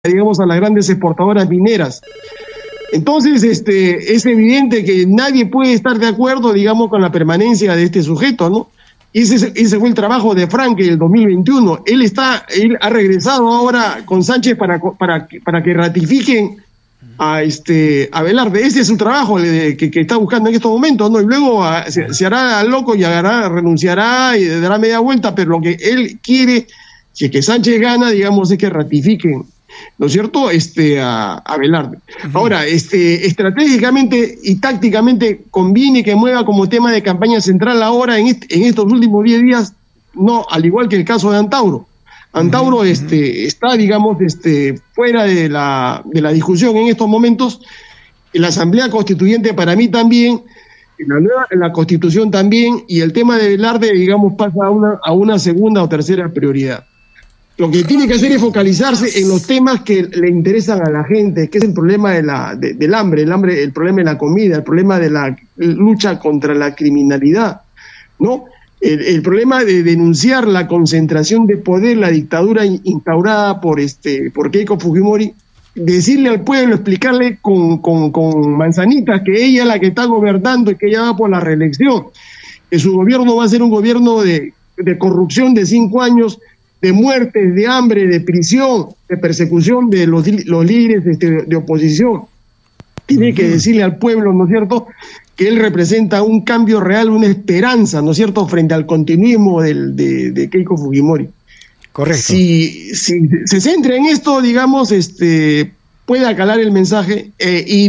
digamos, a las grandes exportadoras mineras. Entonces, es evidente que nadie puede estar de acuerdo, digamos, con la permanencia de este sujeto, ¿no? Ese fue el trabajo de Franke en el 2021. Él ha regresado ahora con Sánchez para que ratifiquen a Velarde. Ese es su trabajo que está buscando en estos momentos, ¿no? Y luego se hará loco y renunciará y dará media vuelta, pero lo que él quiere, si es que Sánchez gana, digamos, es que ratifiquen, ¿no es cierto?, a Velarde. Uh-huh. Ahora, estratégicamente y tácticamente conviene que mueva como tema de campaña central ahora en estos últimos 10 días, no, al igual que el caso de Antauro. Antauro uh-huh. Está, digamos, fuera de la discusión en estos momentos. La Asamblea Constituyente para mí también, la Constitución también, y el tema de Velarde, digamos, pasa a una segunda o tercera prioridad. Lo que tiene que hacer es focalizarse en los temas que le interesan a la gente, que es el problema del hambre, el problema de la comida, el problema de la lucha contra la criminalidad, ¿no? El problema de denunciar la concentración de poder, la dictadura instaurada por Keiko Fujimori, decirle al pueblo, explicarle con manzanitas que ella es la que está gobernando y que ella va por la reelección, que su gobierno va a ser un gobierno de corrupción de 5 años, de muertes, de hambre, de prisión, de persecución de los líderes de oposición. Tiene que decirle al pueblo, ¿no es cierto?, que él representa un cambio real, una esperanza, ¿no es cierto?, frente al continuismo de Keiko Fujimori. Correcto. Si se centra en esto, digamos, puede acalar el mensaje y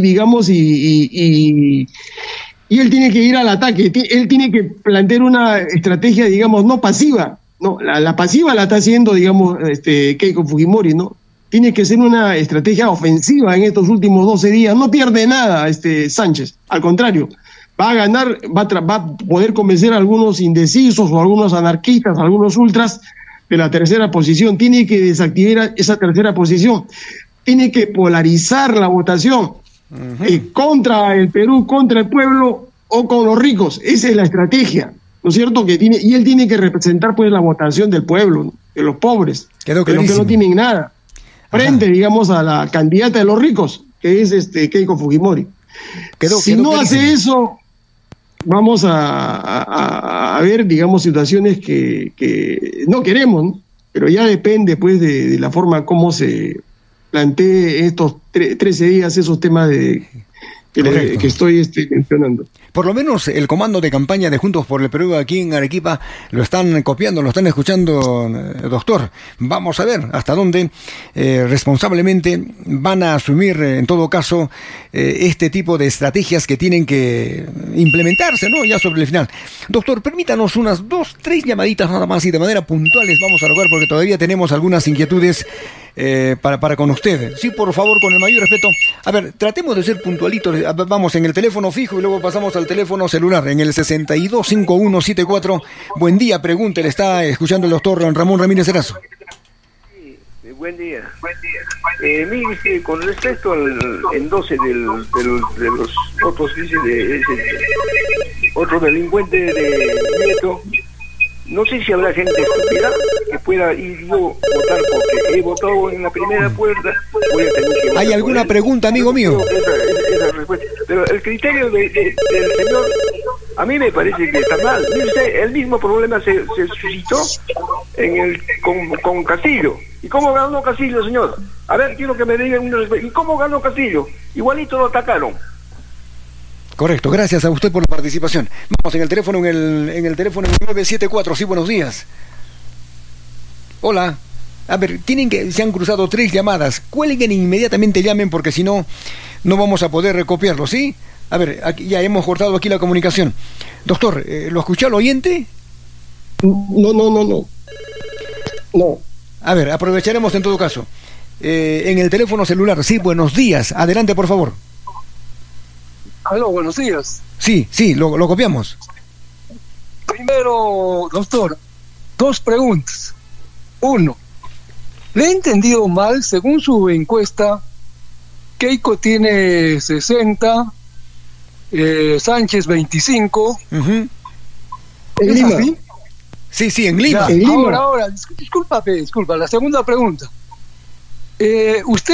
él tiene que ir al ataque, él tiene que plantear una estrategia, digamos, no pasiva. No, la pasiva la está haciendo, digamos, Keiko Fujimori, ¿no? Tiene que ser una estrategia ofensiva en estos últimos 12 días. No pierde nada Sánchez, al contrario, va a ganar, va a poder convencer a algunos indecisos o a algunos anarquistas, a algunos ultras de la tercera posición. Tiene que desactivar esa tercera posición, tiene que polarizar la votación contra el Perú, contra el pueblo o con los ricos. Esa es la estrategia, ¿no es cierto? Y él tiene que representar, pues, la votación del pueblo, ¿no?, de los pobres, de los que no tienen nada, frente, digamos, a la candidata de los ricos, que es Keiko Fujimori. Si no hace eso, vamos a ver, digamos, situaciones que no queremos, ¿no? Pero ya depende, pues, de la forma como se plantee estos 13 días esos temas que estoy mencionando. Por lo menos el comando de campaña de Juntos por el Perú aquí en Arequipa lo están copiando, lo están escuchando, doctor. Vamos a ver hasta dónde responsablemente van a asumir, en todo caso, este tipo de estrategias que tienen que implementarse, ¿no?, ya sobre el final. Doctor, permítanos unas 2, 3 llamaditas nada más y de manera puntuales vamos a rogar porque todavía tenemos algunas inquietudes para con usted. Sí, por favor, con el mayor respeto. A ver, tratemos de ser puntualitos. Vamos en el teléfono fijo y luego pasamos al teléfono celular en el 625174. Buen día, pregúntele. Está escuchando el doctor Ramón Ramírez Erazo. Sí, buen día. Mire, con respecto al endose de los otros, dice, otro delincuente de Nieto, no sé si habrá gente estúpida que pueda ir yo votar porque he votado en la primera puerta. Voy a tener que ¿Hay alguna pregunta, amigo mío? Esa respuesta. Pero el criterio del señor, a mí me parece que está mal. Mire usted, el mismo problema se suscitó con Castillo. ¿Y cómo ganó Castillo, señor? A ver, quiero que me digan ¿y cómo ganó Castillo? Igualito lo atacaron. Correcto, gracias a usted por la participación. Vamos en el teléfono, en el teléfono 974, sí, buenos días. Hola. A ver, se han cruzado 3 llamadas. Cuelguen e inmediatamente llamen porque si no, no vamos a poder recopiarlo, ¿sí? A ver, aquí ya hemos cortado aquí la comunicación. Doctor, ¿lo escuchó el oyente? No. A ver, aprovecharemos en todo caso. En el teléfono celular, sí, buenos días. Adelante, por favor. Aló, buenos días. Sí, lo copiamos. Primero, doctor, 2 preguntas. 1, ¿le he entendido mal? Según su encuesta, Keiko tiene 60, Sánchez 25. Uh-huh. ¿En Lima? Así? Sí, en Lima. Ya, ahora, disculpa, la segunda pregunta. Usted